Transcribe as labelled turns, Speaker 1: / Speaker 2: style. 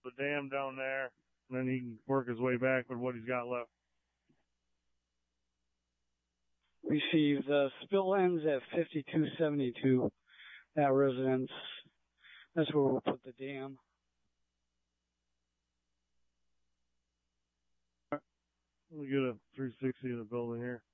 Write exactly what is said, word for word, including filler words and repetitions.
Speaker 1: the dam down there, and then he can work his way back with what he's got left.
Speaker 2: Received. The spill ends at fifty-two seventy-two at residence. That's where we'll put the dam.
Speaker 1: We'll get a three sixty of the building here.